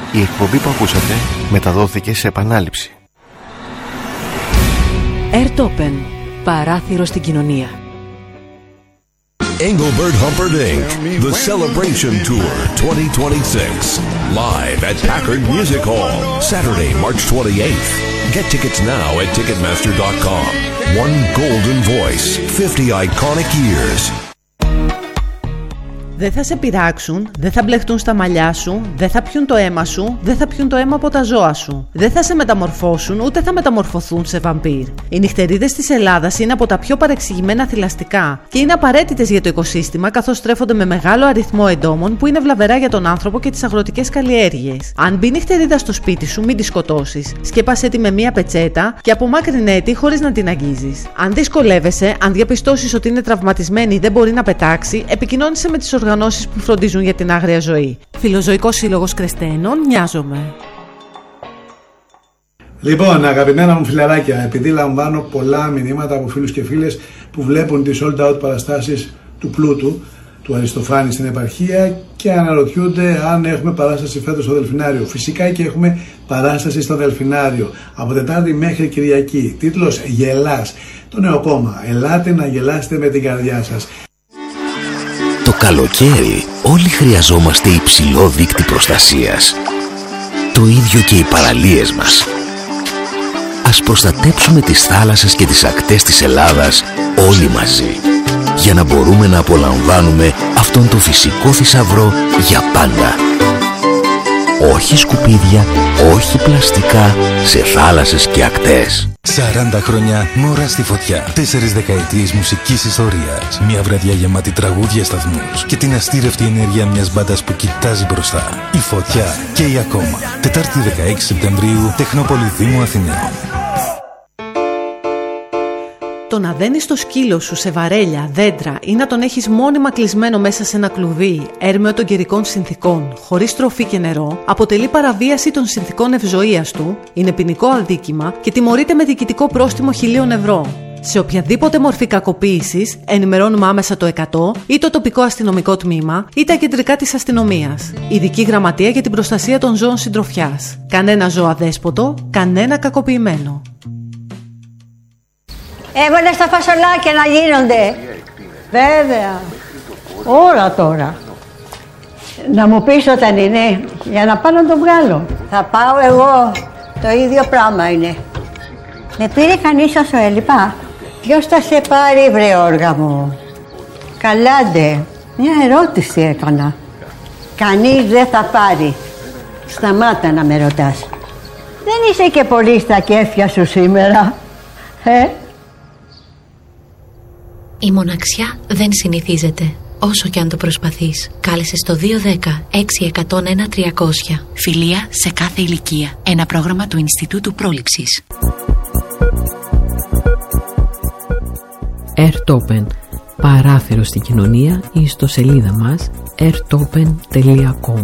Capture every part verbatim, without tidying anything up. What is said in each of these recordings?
Η εκπομπή που ακούσατε μεταδόθηκε σε επανάληψη. Airtopen, παράθυρο στην κοινωνία. Engelbert Humperdinck, The Celebration Tour twenty twenty-six, live at Packard Music Hall, Saturday, March twenty-eighth. Get tickets now at ticketmaster dot com. One golden voice, fifty iconic years. Δεν θα σε πειράξουν, δεν θα μπλεχτούν στα μαλλιά σου, δεν θα πιούν το αίμα σου, δεν θα πιούν το αίμα από τα ζώα σου. Δεν θα σε μεταμορφώσουν, ούτε θα μεταμορφωθούν σε βαμπύρ. Οι νυχτερίδες της Ελλάδας είναι από τα πιο παρεξηγημένα θηλαστικά και είναι απαραίτητες για το οικοσύστημα, καθώς στρέφονται με μεγάλο αριθμό εντόμων που είναι βλαβερά για τον άνθρωπο και τις αγροτικές καλλιέργειες. Αν μπει νυχτερίδα στο σπίτι σου, μην τη σκοτώσεις. Σκέπασέ τη με μία πετσέτα και απομάκρυνέ τη χωρίς να την αγγίζεις. Αν δυσκολεύεσαι, αν διαπιστώσεις ότι είναι τραυματισμένη ή δεν μπορεί να πετάξει, επικοινώνησε με τις οργανώσεις που φροντίζουν για την άγρια ζωή. Φιλοζωικός Σύλλογος Κρεσταίνων, Νοιάζομαι. Λοιπόν, αγαπημένα μου φιλαράκια, επειδή λαμβάνω πολλά μηνύματα από φίλους και φίλες που βλέπουν τις sold out παραστάσεις του Πλούτου, του Αριστοφάνη στην επαρχία και αναρωτιούνται αν έχουμε παράσταση φέτος στο Δελφινάριο. Φυσικά και έχουμε παράσταση στο Δελφινάριο από Τετάρτη μέχρι Κυριακή. Τίτλος «Γελάς». Το νέο κόμμα. Ελάτε να γελάσετε με την καρδιά σας. Το καλοκαίρι όλοι χρειαζόμαστε υψηλό δείκτη προστασίας. Το ίδιο και οι παραλίες μας. Ας προστατέψουμε τις θάλασσες και τις ακτές της Ελλάδας όλοι μαζί, για να μπορούμε να απολαμβάνουμε αυτόν τον φυσικό θησαυρό για πάντα. Όχι σκουπίδια, όχι πλαστικά σε θάλασσες και ακτές. σαράντα χρόνια μόρα στη φωτιά. Τέσσερις δεκαετίες μουσικής ιστορίας. Μια βραδιά γεμάτη τραγούδια, σταθμούς και την αστήρευτη ενέργεια μιας μπάντας που κοιτάζει μπροστά. Η Φωτιά και η Ακόμα. Τετάρτη δεκαέξι Σεπτεμβρίου, Τεχνόπολη Δήμου Αθηναίων. Το να δένεις το σκύλο σου σε βαρέλια, δέντρα ή να τον έχεις μόνιμα κλεισμένο μέσα σε ένα κλουβί, έρμεο των καιρικών συνθήκων, χωρίς τροφή και νερό, αποτελεί παραβίαση των συνθήκων ευζοίας του, είναι ποινικό αδίκημα και τιμωρείται με διοικητικό πρόστιμο χιλίων ευρώ. Σε οποιαδήποτε μορφή κακοποίησης, ενημερώνουμε άμεσα το εκατό ή το τοπικό αστυνομικό τμήμα ή τα κεντρικά της αστυνομίας. Ειδική γραμματεία για την προστασία των ζώων συντροφιάς. Κανένα ζώο αδέσποτο, κανένα κακοποιημένο. Έβαλε στα φασολάκια να γίνονται. Βέβαια. Ώρα τώρα. Να μου πεις όταν είναι, για να πάω να το βγάλω. Θα πάω εγώ. Το ίδιο πράγμα είναι. Με πήρε κανείς όσο έλειπα. Ποιος θα σε πάρει, βρε όργα μου? Καλάντε. Μια ερώτηση έκανα. Κανείς δεν θα πάρει. Σταμάτα να με ρωτάς. Δεν είσαι και πολύ στα κέφια σου σήμερα. Ε? Η μοναξιά δεν συνηθίζεται, όσο και αν το προσπαθείς. Κάλεσε στο δύο ένα μηδέν έξι μηδέν ένα τριακόσια. Φιλία σε κάθε ηλικία. Ένα πρόγραμμα του Ινστιτούτου Πρόληψης. Airtopen, παράθυρο στην κοινωνία, ή στο σελίδα μας airtopen τελεία com.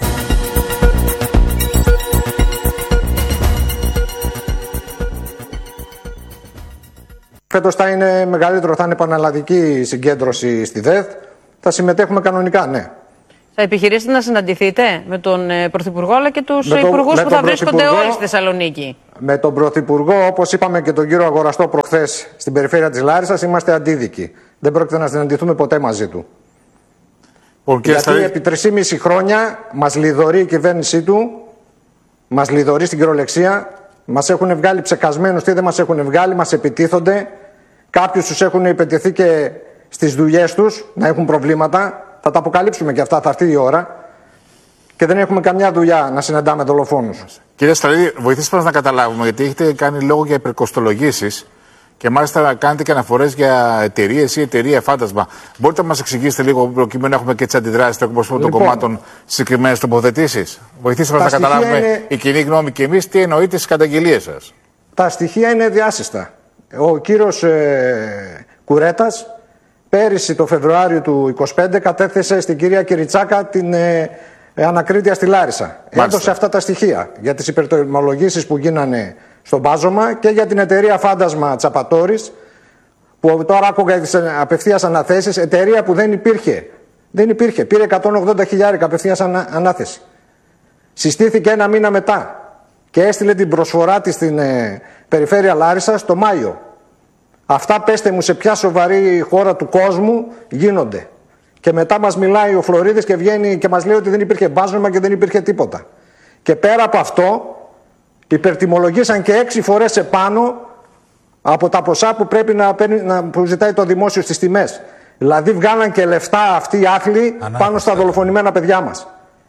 Φέτος θα είναι μεγαλύτερο, θα είναι πανελλαδική συγκέντρωση στη ΔΕΘ. Θα συμμετέχουμε κανονικά, ναι. Θα επιχειρήσετε να συναντηθείτε με τον Πρωθυπουργό αλλά και τους υπουργούς που θα βρίσκονται όλοι στη Θεσσαλονίκη? Με τον Πρωθυπουργό, όπως είπαμε και τον κύριο Αγοραστό προχθές στην περιφέρεια της Λάρισσας, είμαστε αντίδικοι. Δεν πρόκειται να συναντηθούμε ποτέ μαζί του. Okay, Γιατί θα... επί τρεισήμισι χρόνια μας λιδωρεί η κυβέρνησή του, μας λιδωρεί στην κυριολεξία, μας έχουν βγάλει ψεκασμένους, τι δεν μας έχουν βγάλει, μας επιτίθονται. Κάποιους τους έχουν επιτεθεί και στις δουλειές τους να έχουν προβλήματα. Θα τα αποκαλύψουμε και αυτά, θα έρθει η ώρα. Και δεν έχουμε καμιά δουλειά να συναντάμε δολοφόνους. Κύριε Στραλίδη, βοηθήστε μας να καταλάβουμε, γιατί έχετε κάνει λόγο για υπερκοστολογήσεις και μάλιστα κάνετε και αναφορές για εταιρείες ή εταιρεία φάντασμα. Μπορείτε να μας εξηγήσετε λίγο, προκειμένου να έχουμε και τις αντιδράσεις των εκπροσώπων των λοιπόν, κομμάτων στις συγκεκριμένες τοποθετήσεις? Βοηθήστε μας να καταλάβουμε είναι... η κοινή γνώμη και εμείς τι εννοείτε στις καταγγελίες σας. Τα στοιχεία είναι διάσυστα. Ο κύριος ε, Κουρέτας πέρυσι το Φεβρουάριο του είκοσι πέντε κατέθεσε στην κυρία Κυριτσάκα την ε, ε, ανακρίτεια στη Λάρισα. Μάλιστα. Έδωσε αυτά τα στοιχεία για τις υπερτιμολογήσεις που γίνανε στο μπάζωμα και για την εταιρεία φάντασμα Τσαπατόρης, που τώρα άκουγα τις απευθείας αναθέσεις, εταιρεία που δεν υπήρχε. Δεν υπήρχε. Πήρε εκατόν ογδόντα χιλιάρικα απευθείας ανα, ανάθεση. Συστήθηκε ένα μήνα μετά και έστειλε την προσφορά της στην ε, περιφέρεια Λάρισσας το Μάιο. Αυτά πέστε μου σε ποια σοβαρή χώρα του κόσμου γίνονται. Και μετά μας μιλάει ο Φλωρίδης και βγαίνει και μας λέει ότι δεν υπήρχε μπάζωμα και δεν υπήρχε τίποτα. Και πέρα από αυτό υπερτιμολογήσαν και έξι φορές επάνω από τα ποσά που πρέπει να, να που ζητάει το δημόσιο στις τιμές. Δηλαδή βγάλαν και λεφτά αυτοί οι άθλοι πάνω στα δολοφονημένα παιδιά μας.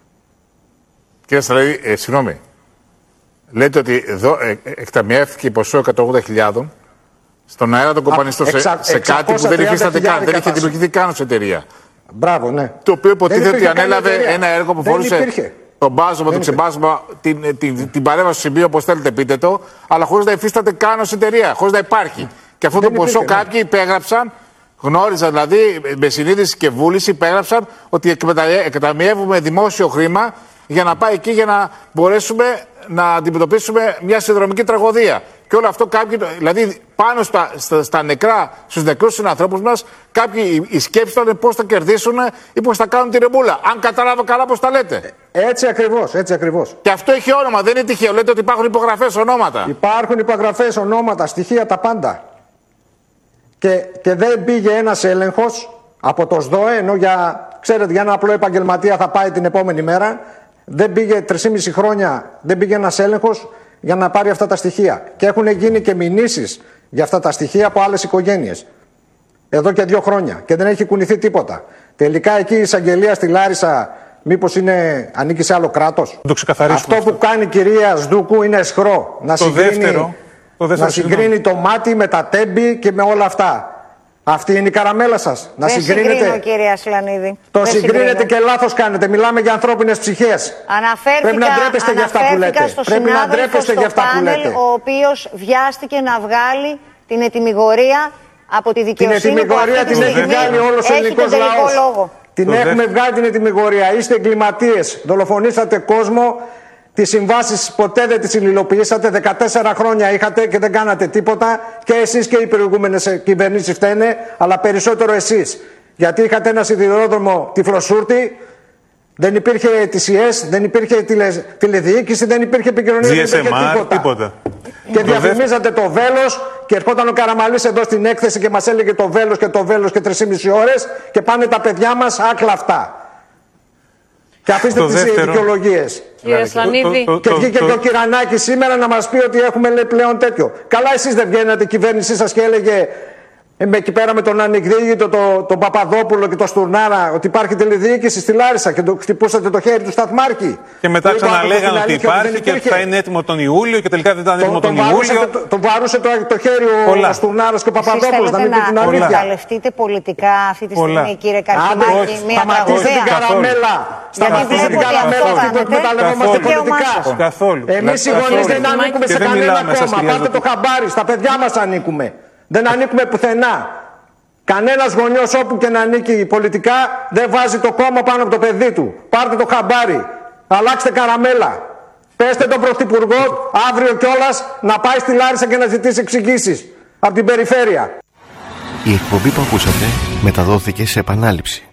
Κύριε Στραβή, ε, συγγνώμη. Λέτε ότι εδώ ε, εκταμιεύτηκε ποσό εκατόν ογδόντα χιλιάδες στον αέρα των κομπανιστών σε, σε κάτι που δεν υφίσταται καν. Δεν είχε δημιουργηθεί καν ως εταιρεία. Μπράβο, ναι. Το οποίο υποτίθεται ότι ανέλαβε ένα έργο που φορούσε το μπάζωμα, το ξεμπάζωμα, την, την, την, την παρέμβαση στο σημείο, όπως θέλετε πείτε το, αλλά χωρίς να υφίσταται καν ως εταιρεία, χωρίς να υπάρχει. Και αυτό δεν το ποσό υπήρχε, κάποιοι ναι. υπέγραψαν, γνώριζαν δηλαδή με συνείδηση και βούληση, υπέγραψαν ότι εκταμιεύουμε δημόσιο χρήμα για να πάει εκεί για να μπορέσουμε να αντιμετωπίσουμε μια συνδρομική τραγωδία. Και όλο αυτό κάποιοι, δηλαδή πάνω στα, στα, στα νεκρά, στους νεκρούς συνανθρώπους μας, κάποιοι οι σκέψεις ήταν πώς θα κερδίσουν ή πώς θα κάνουν τη ρεμπούλα. Αν κατάλαβα καλά πώς τα λέτε. Έτσι ακριβώς, έτσι ακριβώς. Και αυτό έχει όνομα, δεν είναι τυχαίο. Λέτε ότι υπάρχουν υπογραφές, ονόματα. Υπάρχουν υπογραφές, ονόματα, στοιχεία, τα πάντα. Και, και δεν πήγε ένας έλεγχος από το ΣΔΟΕ, ενώ για, ξέρετε, για ένα απλό επαγγελματία θα πάει την επόμενη μέρα. Δεν πήγε τρεισήμισι χρόνια, δεν πήγε ένας έλεγχος για να πάρει αυτά τα στοιχεία. Και έχουν γίνει και μηνύσεις για αυτά τα στοιχεία από άλλες οικογένειες. Εδώ και δύο χρόνια. Και δεν έχει κουνηθεί τίποτα. Τελικά εκεί η εισαγγελία στη Λάρισα μήπως είναι, ανήκει σε άλλο κράτος. Το αυτό αυτό που κάνει η κυρία Σδούκου είναι αισχρό. Να το συγκρίνει, δεύτερο, το δεύτερο, να συγκρίνει το μάτι με τα τέμπη και με όλα αυτά. Αυτή είναι η καραμέλα σας. Να δεν συγκρίνετε. Συγκρίνω, κυρία Σλανίδη. Το δεν συγκρίνετε συγκρίνω. και λάθος κάνετε. Μιλάμε για ανθρώπινες ψυχές. Αναφέρθηκα, Πρέπει να ντρέπεστε για αυτά που λέτε. Στο Πρέπει να ντρέπεστε για αυτά που πάνελ, λέτε. ο οποίος βιάστηκε να βγάλει την ετυμηγορία από τη δικαιοσύνη. Την ετυμηγορία την έχει βγάλει όλος ο ελληνικός λαός. Λόγο. Την το έχουμε δε... βγάλει την ετυμηγορία. Είστε εγκληματίες. Δολοφονήσατε κόσμο. Τις συμβάσεις ποτέ δεν τις υλοποιήσατε. δεκατέσσερα χρόνια είχατε και δεν κάνατε τίποτα. Και εσείς και οι προηγούμενες κυβερνήσεις φταίνε, αλλά περισσότερο εσείς. Γιατί είχατε ένα σιδηρόδρομο Τυφλοσούρτη, δεν υπήρχε τι σι ες, δεν υπήρχε τηλε, τηλεδιοίκηση, δεν υπήρχε επικοινωνία, δεν υπήρχε τίποτα. τίποτα. Και το διαφημίζατε το βέλος και ερχόταν ο Καραμαλής εδώ στην έκθεση και μας έλεγε το βέλος και το βέλος και τρεις και μισή ώρες και πάνε τα παιδιά μας άκλαφτα. Και αφήστε τις δικαιολογίες. Και βγήκε και ο Κυρανάκης σήμερα να μας πει ότι έχουμε λέει πλέον τέτοιο. Καλά, εσείς δεν βγαίνατε η κυβέρνησή σας και έλεγε με εκεί πέρα με τον ανεκδίκητο, τον το Παπαδόπουλο και τον Στουρνάρα ότι υπάρχει τηλεδιοίκηση στη Λάρισα και το χτυπούσατε το χέρι του σταθμάρχη. Και μετά ξαναλέγανε ότι υπάρχει και ότι θα είναι έτοιμο τον Ιούλιο και τελικά δεν ήταν έτοιμο τον, τον Ιούλιο. Τον το βαρούσε το, το χέρι ο, ο Στουρνάρας και ο Παπαδόπουλος. Να μην πει την αλήθεια. Να εκμεταλλευτείτε πολιτικά αυτή τη στιγμή, Πολλά. κύριε Καρκιμάκη, μια σταματήστε την καραμέλα. Σταματήστε την καραμέλα αυτή που εκμεταλλευόμαστε πολιτικά. Καθόλου. Εμείς οι γονείς δεν ανήκουμε σε κανένα κόμμα. Πάρτε το χαμπάρι, στα παιδιά μας ανήκουμε. Δεν ανήκουμε πουθενά. Κανένας γονιός όπου και να ανήκει πολιτικά δεν βάζει το κόμμα πάνω από το παιδί του. Πάρτε το χαμπάρι. Αλλάξτε καραμέλα. Πέστε τον Πρωθυπουργό αύριο κιόλας να πάει στη Λάρισα και να ζητήσει εξηγήσεις από την περιφέρεια. Η εκπομπή που ακούσατε μεταδόθηκε σε επανάληψη.